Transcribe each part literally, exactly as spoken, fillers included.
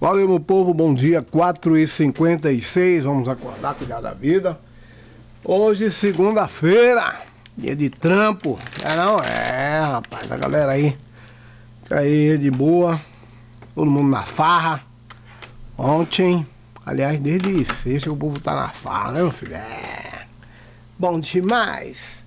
Valeu, meu povo, bom dia, quatro e cinquenta e seis, vamos acordar, cuidar da vida. Hoje, segunda-feira, dia de trampo, é não? É, rapaz, a galera aí, aí de boa, todo mundo na farra. Ontem, aliás, desde sexta que o povo tá na farra, né, meu filho? É, bom demais.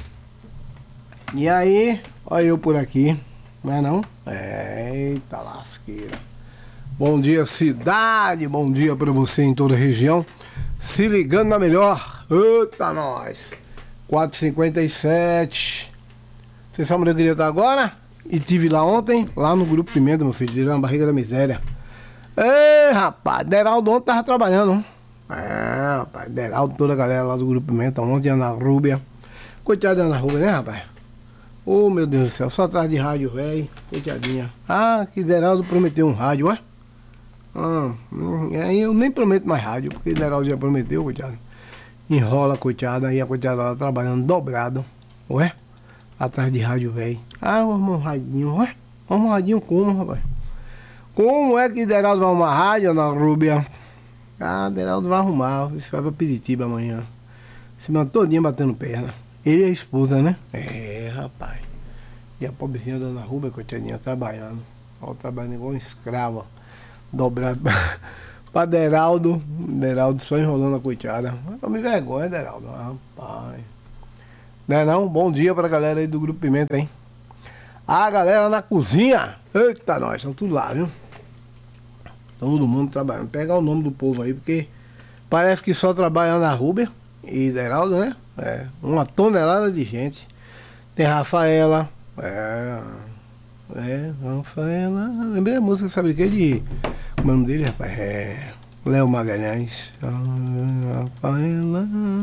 E aí, olha eu por aqui, não é não? Eita lasqueira. Bom dia, cidade, bom dia pra você em toda a região. Se ligando na melhor, eita nós. quatro e cinquenta e sete. Vocês sabem onde eu queria estar agora? E tive lá ontem, lá no Grupo Pimenta, meu filho, tirando a barriga da miséria. Ei, rapaz, Deraldo ontem tava trabalhando. É, rapaz, Deraldo, toda a galera lá do Grupo Pimenta, ontem Ana Rúbia. Coitada da Ana Rúbia, né, rapaz? Oh, meu Deus do céu, só atrás de rádio, velho. Coitadinha. Ah, que Deraldo prometeu um rádio, ué? Ah, aí eu nem prometo mais rádio, porque Deraldo já prometeu, coitado. Enrola, coitada, e a coitada lá trabalhando dobrado, ué? Atrás de rádio, velho. Ah, vamos um radinho, ué? Vamos um radinho como, rapaz? Como é que Deraldo vai arrumar rádio, Ana Rúbia? Ah, Deraldo vai arrumar, você vai pra Piritiba amanhã. Semana todinha batendo perna. Ele e a esposa, né? É, rapaz. E a pobrezinha da Ana Rúbia, coitadinha, trabalhando. Ó, trabalhando igual um escravo. Dobrado pra Deraldo. Deraldo só enrolando a coitada. Eu me vergonha, Deraldo. Rapaz. Não é não? Bom dia pra galera aí do Grupo Pimenta, hein? A galera na cozinha. Eita, nós, estão tudo lá, viu? Todo mundo trabalhando. Pegar o nome do povo aí, porque parece que só trabalha Ana Rúbia e Deraldo, né? É, uma tonelada de gente. Tem Rafaela. É. É, Rafaela. Lembrei a música, sabe o que? De. Como é o nome dele, rapaz? É. Léo Magalhães. Rafaela.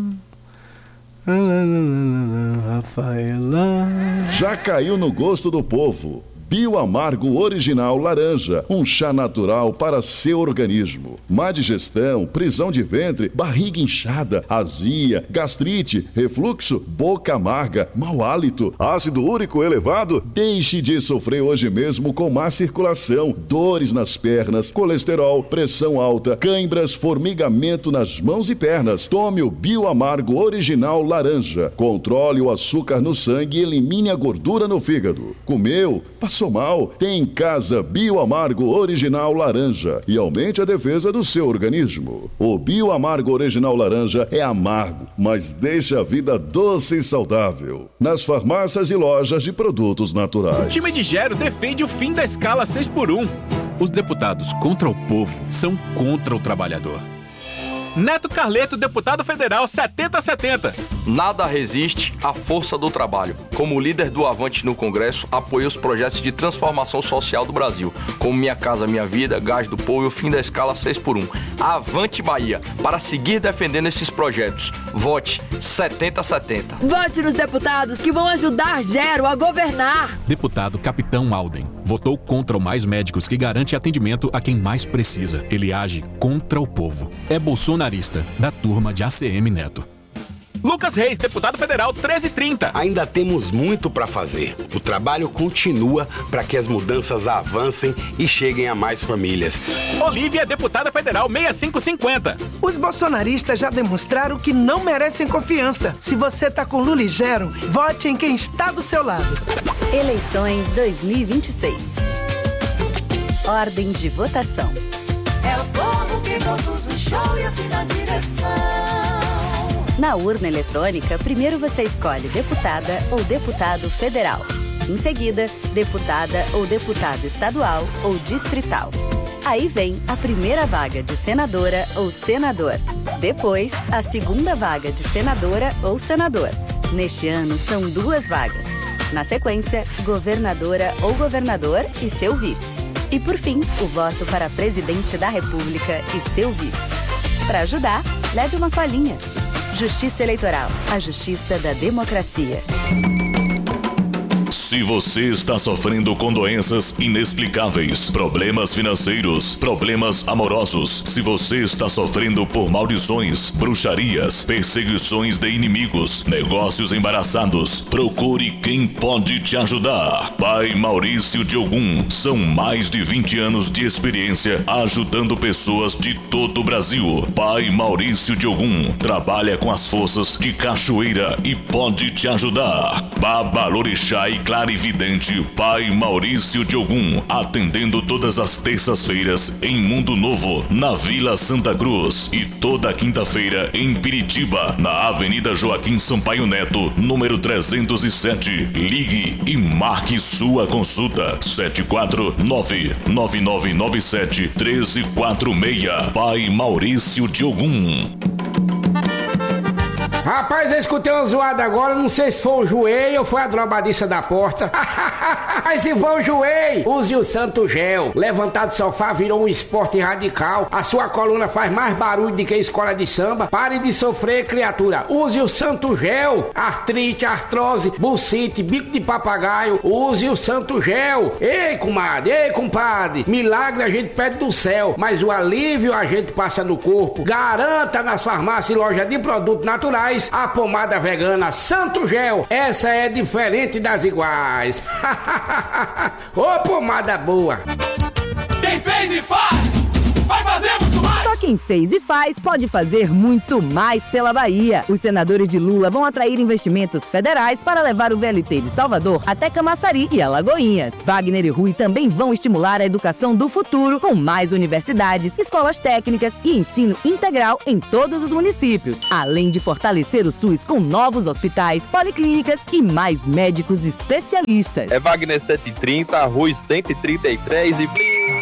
Rafaela. Já caiu no gosto do povo. Bioamargo Original Laranja, um chá natural para seu organismo. Má digestão, prisão de ventre, barriga inchada, azia, gastrite, refluxo, boca amarga, mau hálito, ácido úrico elevado? Deixe de sofrer hoje mesmo com má circulação, dores nas pernas, colesterol, pressão alta, cãibras, formigamento nas mãos e pernas. Tome o Bioamargo Original Laranja. Controle o açúcar no sangue e elimine a gordura no fígado. Comeu? Passou mal? Tem em casa Bioamargo Original Laranja e aumente a defesa do seu organismo. O Bioamargo Original Laranja é amargo, mas deixa a vida doce e saudável. Nas farmácias e lojas de produtos naturais. O time de Gero defende o fim da escala seis por um. Os deputados contra o povo são contra o trabalhador. Neto Carleto, deputado federal setenta a setenta. Nada resiste à força do trabalho. Como líder do Avante no Congresso, apoiei os projetos de transformação social do Brasil, como Minha Casa Minha Vida, Gás do Povo e o fim da escala seis por um. Avante Bahia, para seguir defendendo esses projetos. Vote setenta a setenta. Vote nos deputados que vão ajudar Gero a governar. Deputado Capitão Alden votou contra o Mais Médicos, que garante atendimento a quem mais precisa. Ele age contra o povo. É bolsonarista, da turma de A C M Neto. Lucas Reis, deputado federal treze trinta. Ainda temos muito para fazer. O trabalho continua para que as mudanças avancem e cheguem a mais famílias. Olívia, deputada federal sessenta e cinco cinquenta. Os bolsonaristas já demonstraram que não merecem confiança. Se você tá com Lula e Gero, vote em quem está do seu lado. Eleições dois mil e vinte e seis. Ordem de votação. É o povo que produz o show e assina a direção. Na urna eletrônica, primeiro você escolhe deputada ou deputado federal. Em seguida, deputada ou deputado estadual ou distrital. Aí vem a primeira vaga de senadora ou senador. Depois, a segunda vaga de senadora ou senador. Neste ano, são duas vagas. Na sequência, governadora ou governador e seu vice. E por fim, o voto para presidente da República e seu vice. Para ajudar, leve uma colinha. Justiça Eleitoral, a justiça da democracia. Se você está sofrendo com doenças inexplicáveis, problemas financeiros, problemas amorosos, se você está sofrendo por maldições, bruxarias, perseguições de inimigos, negócios embaraçados, procure quem pode te ajudar. Pai Maurício de Ogum, são mais de vinte anos de experiência ajudando pessoas de todo o Brasil. Pai Maurício de Ogum trabalha com as forças de cachoeira e pode te ajudar. Babalorixá e clarividente Pai Maurício de Ogum, atendendo todas as terças-feiras em Mundo Novo, na Vila Santa Cruz, e toda quinta-feira em Piritiba, na Avenida Joaquim Sampaio Neto, número trezentos e sete. Ligue e marque sua consulta. sete quatro nove, nove nove nove sete, um três quatro seis. Pai Maurício de Ogum. Rapaz, eu escutei uma zoada agora, não sei se foi o joelho ou foi a drobadiça da porta. Mas se for o joelho, use o Santo Gel. Levantar do sofá virou um esporte radical. A sua coluna faz mais barulho do que escola de samba. Pare de sofrer, criatura. Use o Santo Gel. Artrite, artrose, bucite, bico de papagaio. Use o Santo Gel. Ei, comadre, ei, compadre. Milagre a gente pede do céu, mas o alívio a gente passa no corpo. Garanta nas farmácias e lojas de produtos naturais a pomada vegana Santo Gel. Essa é diferente das iguais. Ô, pomada boa. Quem fez e faz, vai fazer muito mais. Só quem fez e faz pode fazer muito mais pela Bahia. Os senadores de Lula vão atrair investimentos federais para levar o V L T de Salvador até Camaçari e Alagoinhas. Wagner e Rui também vão estimular a educação do futuro com mais universidades, escolas técnicas e ensino integral em todos os municípios, além de fortalecer o SUS com novos hospitais, policlínicas e mais médicos especialistas. É Wagner cento e trinta, Rui cento e trinta e três e...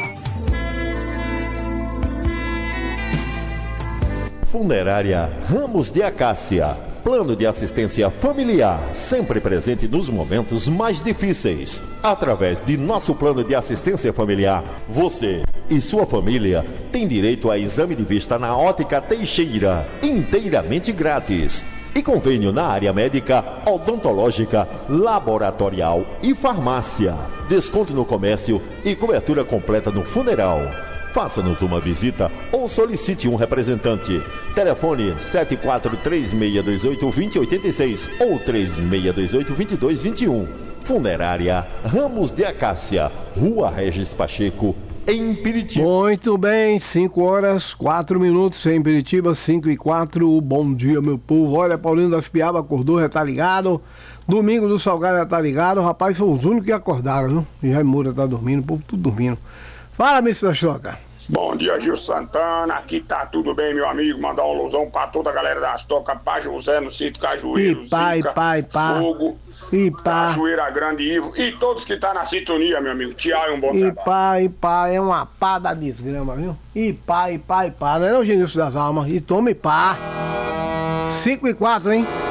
Funerária Ramos de Acácia. Plano de assistência familiar, sempre presente nos momentos mais difíceis. Através de nosso plano de assistência familiar, você e sua família têm direito a exame de vista na Ótica Teixeira, inteiramente grátis. E convênio na área médica, odontológica, laboratorial e farmácia. Desconto no comércio e cobertura completa no funeral. Faça-nos uma visita ou solicite um representante. Telefone sete quatro três seis dois oito, dois zero oito seis ou três seis dois oito, dois dois dois um. Funerária Ramos de Acácia, Rua Regis Pacheco, em Piritiba. Muito bem, cinco horas, quatro minutos em Piritiba, cinco e quatro. Bom dia, meu povo. Olha, Paulinho das Piaba acordou, já tá ligado. Domingo do Salgado já tá ligado. Rapaz, são os únicos que acordaram, viu? E Jaimura tá dormindo, o povo tudo dormindo. Fala, mister da Choca. Bom dia, Gil Santana. Aqui tá tudo bem, meu amigo. Mandar um alusão pra toda a galera das tocas, pra José no sítio Cajueiro, Pai, Zica, pai, pai. Fogo, E pá. Cachoeira Grande Ivo e todos que tá na sintonia, meu amigo. Tchau e um bom E trabalho. pá, e pá, é uma pá da desgrama, viu? E pá, e pá, e pá. Não é o Genilson das Almas. E toma e pá. cinco e quatro, hein?